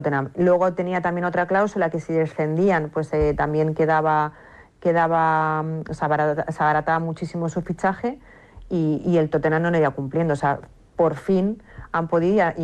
Tottenham. Luego tenía también otra cláusula que si descendían, pues también quedaba, se abarataba muchísimo su fichaje y el Tottenham no lo iba cumpliendo. O sea, por fin han podido